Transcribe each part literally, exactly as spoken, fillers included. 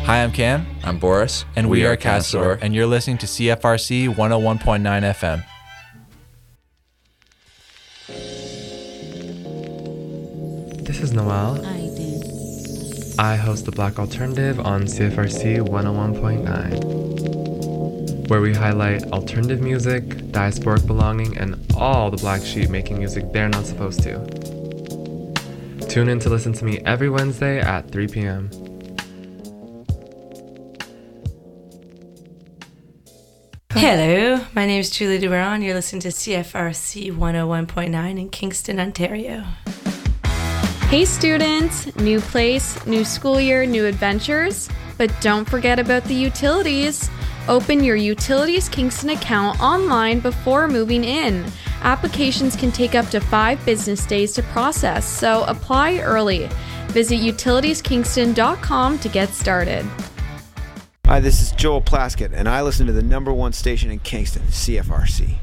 Hi, I'm Cam. I'm Boris. And we, we are Castor, and you're listening to C F R C one oh one point nine F M. This is Noel. I did. I host the Black Alternative on C F R C one oh one point nine, where we highlight alternative music, diasporic belonging, and all the black sheep making music they're not supposed to. Tune in to listen to me every Wednesday at three p.m. Hello, my name is Julie Duran. You're listening to C F R C one oh one point nine in Kingston, Ontario. Hey students, new place, new school year, new adventures. But don't forget about the utilities. Open your Utilities Kingston account online before moving in. Applications can take up to five business days to process, so apply early. Visit utilities kingston dot com to get started. Hi, this is Joel Plaskett, and I listen to the number one station in Kingston, C F R C.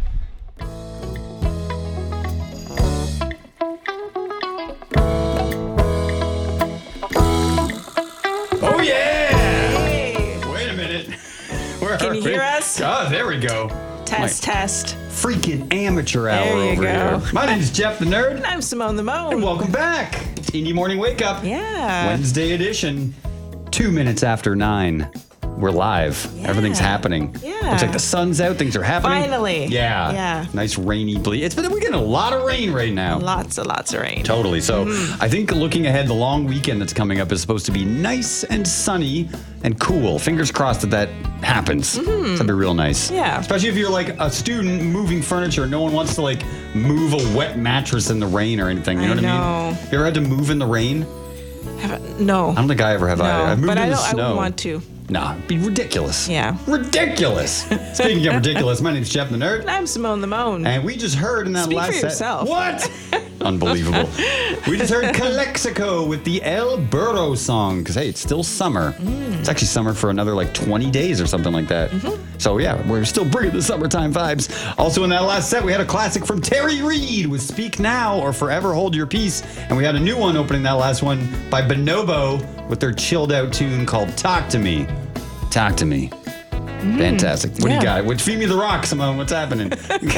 Oh, yeah! Hey. Wait a minute. Where Can you we? hear us? Oh, there we go. Test, My test. Freaking amateur hour There you over go. here. My name is Jeff the Nerd. And I'm Simone the Moan. And welcome back to Indie Morning Wake Up. Yeah. Wednesday edition. Two minutes after nine. We're live. Yeah. Everything's happening. Yeah. Looks like the sun's out. Things are happening. Finally. Yeah. Yeah. Nice rainy bleak. It's been, we're getting a lot of rain right now. Lots and lots of rain. Totally. So Mm-hmm. I think looking ahead, the long weekend that's coming up is supposed to be nice and sunny and cool. Fingers crossed that that happens. Mm-hmm. That'd be real nice. Yeah. Especially if you're like a student moving furniture. No one wants to like move a wet mattress in the rain or anything. You know I what I know. mean? You ever had to move in the rain? Have, no. I don't think I ever have. No, either. I've moved but in I the don't. I snow. wouldn't want to. Nah, it'd be ridiculous. Yeah. Ridiculous. Speaking of ridiculous, my name's Jeff the Nerd. And I'm Simone the Moan. And we just heard in that Speak last for set. yourself. What? Unbelievable. We just heard Calexico with the El Burro song. Because, hey, it's still summer. Mm. It's actually summer for another like twenty days or something like that. Mm-hmm. So, yeah, we're still bringing the summertime vibes. Also, in that last set, we had a classic from Terry Reid with Speak Now or Forever Hold Your Peace. And we had a new one opening that last one by Bonobo with their chilled out tune called Talk to Me. Talk to me. Mm. Fantastic. What Yeah. do you got? What, feed me the rock, Simone. What's happening?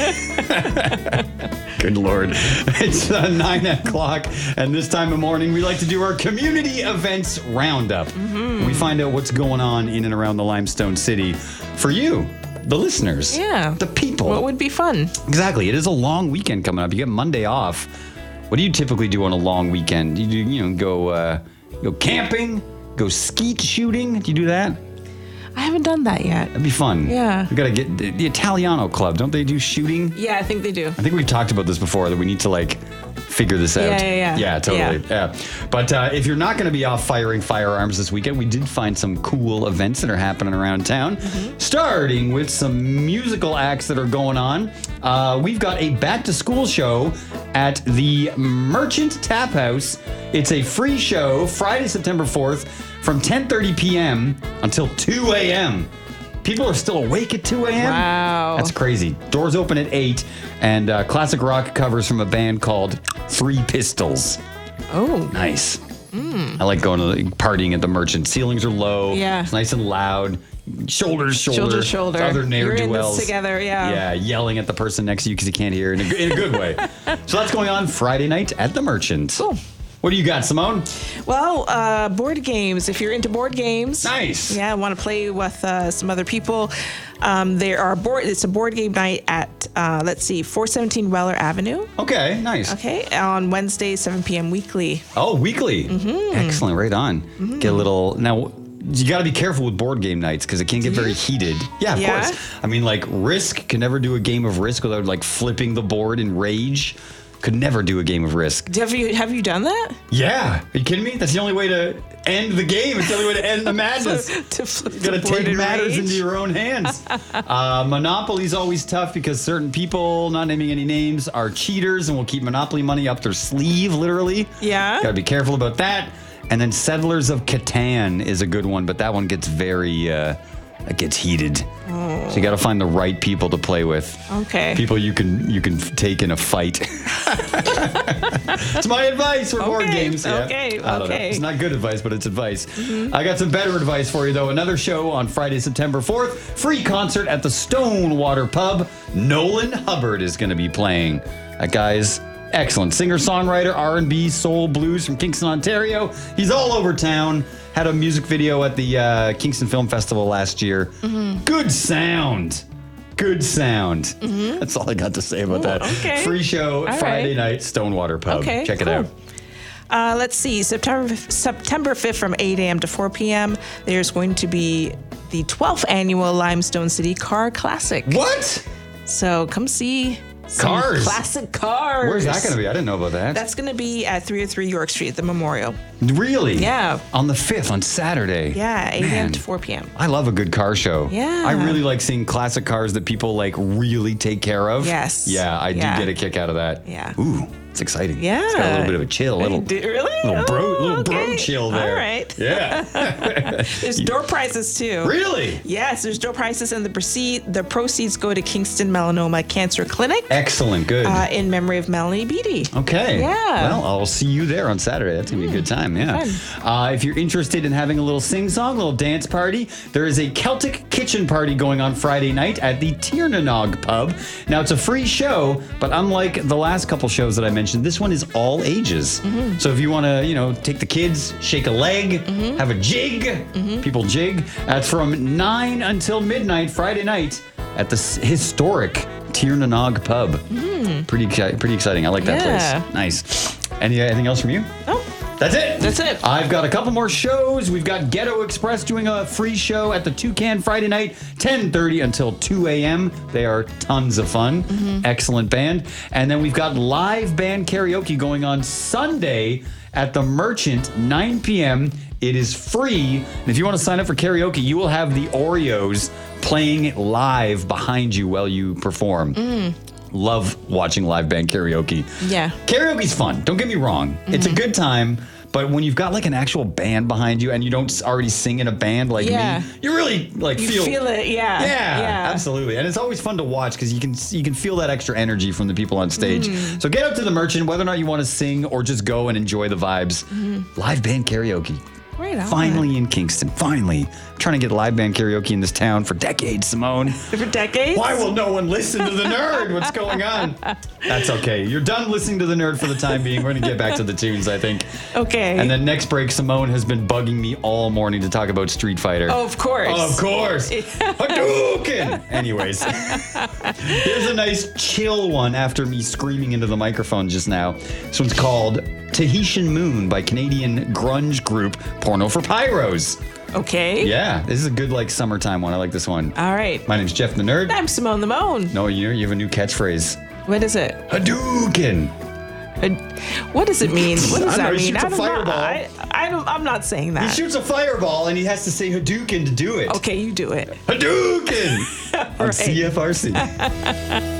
Good Lord. It's uh, nine o'clock, and this time of morning, we like to do our community events roundup. Mm-hmm. We find out what's going on in and around the Limestone City for you, the listeners. Yeah. The people. What would be fun? Exactly. It is a long weekend coming up. You get Monday off. What do you typically do on a long weekend? You do, you know, go uh, go camping, go skeet shooting. Do you do that? I haven't done that yet. That'd be fun. Yeah. We gotta get the, the Italiano Club. Don't they do shooting? Yeah, I think they do. I think we've talked about this before, that we need to like figure this out. Yeah, yeah, yeah. Yeah, totally. Yeah. But uh, if you're not going to be off firing firearms this weekend, we did find some cool events that are happening around town, mm-hmm. starting with some musical acts that are going on. Uh, we've got a back to school show at the Merchant Tap House. It's a free show Friday, September fourth from ten thirty p.m. until two a.m. People are still awake at two a.m. Wow. That's crazy. Doors open at eight, and uh, classic rock covers from a band called Three Pistols. Oh. Nice. Mm. I like going to the, partying at the Merchant. Ceilings are low. Yeah. It's nice and loud. Shoulder to shoulder. Shoulder to shoulder. Other You're ne'er-do-wells. in this together, yeah. Yeah, yelling at the person next to you because you can't hear in a, in a good way. So that's going on Friday night at the Merchant. Cool. What do you got, Simone? Well, uh, board games. If you're into board games, nice. Yeah, want to play with uh, some other people. Um, there are board. It's a board game night at uh, let's see, four seventeen Weller Avenue. Okay, nice. Okay, on Wednesday, seven p.m. weekly. Oh, weekly. Mm-hmm. Excellent. Right on. Mm-hmm. Get a little now. You got to be careful with board game nights because it can get very heated. Yeah, of Yeah? course. I mean, like Risk can never do a game of Risk without like flipping the board in rage. Could never do a game of Risk. Have you have you done that? Yeah. Are you kidding me? That's the only way to end the game. It's the only way to end the madness. To flip You got to the board take in matters rage? into your own hands. uh, Monopoly's always tough because certain people, not naming any names, are cheaters and will keep Monopoly money up their sleeve, literally. Yeah. Got to be careful about that. And then Settlers of Catan is a good one, but that one gets very, uh, it gets heated. Oh. Oh. So you got to find the right people to play with. Okay. People you can you can take in a fight. It's my advice for board Okay, games. Yeah. okay, I don't know. okay. It's not good advice, but it's advice. I got some better advice for you, though. Another show on Friday, September fourth. Free concert at the Stonewater Pub. Nolan Hubbard is going to be playing. That guy's excellent. Singer-songwriter, R and B, soul, blues from Kingston, Ontario. He's all over town. Had a music video at the uh, Kingston Film Festival last year. Mm-hmm. Good sound. Good sound. Mm-hmm. That's all I got to say about Ooh, that. okay. Free show All Friday right. night, Stonewater Pub. Okay, Check it cool. out. Uh, let's see, September September fifth from eight a.m. to four p.m. There's going to be the twelfth annual Limestone City Car Classic. What? So come see some Cars? classic cars. Where's that going to be? I didn't know about that. That's going to be at three oh three York Street at the Memorial. Really? Yeah. On the fifth, on Saturday. Yeah, eight a.m. Man. to four p.m. I love a good car show. Yeah. I really like seeing classic cars that people like really take care of. Yes. Yeah, I Yeah. do get a kick out of that. Yeah. Ooh, it's exciting. Yeah. It's got a little bit of a chill. A little, Do- really? little bro, Oh, little bro okay. chill there. All right. Yeah. There's door prizes too. Really? Yes, there's door prizes, and the proceed the proceeds go to Kingston Melanoma Cancer Clinic Excellent. Good. uh, in memory of Melanie Beatty. Okay. Yeah. Well, I'll see you there on Saturday. That's going to be a good time. Yeah. fun. Uh, if you're interested in having a little sing-song, a little dance party, there is a Celtic kitchen party going on Friday night at the Tiernanog Pub. Now, it's a free show, but unlike the last couple shows that I mentioned, this one is all ages. Mm-hmm. So if you want to, you know, take the kids, shake a leg, Mm-hmm. have a jig, people jig, that's from nine until midnight Friday night at the s- historic Tiernanog Pub. Pretty, exci- pretty exciting. I like that Mm-hmm. Yeah. place. Nice. Any anything else from you? Oh, That's it. That's it. I've got a couple more shows. We've got Ghetto Express doing a free show at the Toucan Friday night, ten thirty until two a.m. They are tons of fun. Excellent band. And then we've got live band karaoke going on Sunday at the Merchant, nine p.m. It is free. And if you want to sign up for karaoke, you will have the Oreos playing live behind you while you perform. Love watching live band karaoke. Yeah. Karaoke's fun. Don't get me wrong. It's a good time. But when you've got like an actual band behind you and you don't s- already sing in a band like Yeah. me, you really like you feel, feel, it, yeah. Yeah, Yeah. absolutely. And it's always fun to watch because you can you can feel that extra energy from the people on stage. Mm-hmm. So get up to the Merchant, whether or not you want to sing or just go and enjoy the vibes. Live band karaoke. Right on. Finally in Kingston. Finally. I'm trying to get live band karaoke in this town for decades, Simone. For decades? Why will no one listen to the nerd? What's going on? That's okay. You're done listening to the nerd for the time being. We're going to get back to the tunes, I think. Okay. And then next break, Simone has been bugging me all morning to talk about Street Fighter. Oh, of course. Of course. Hadouken! Anyways, here's a nice chill one after me screaming into the microphone just now. This one's called Tahitian Moon by Canadian grunge group Porno for Pyros. Okay. Yeah, this is a good like summertime one. I like this one. All right. My name's Jeff the Nerd. I'm Simone the Moan. No, you you have a new catchphrase. What is it? Hadouken! Uh, What does it mean? What does I don't that know, he mean? shoots a don't know. fireball. I, I don't, I'm not saying He that. shoots a fireball and he has to say Hadouken to do it. Okay, you do it. Hadouken! On Right. C F R C.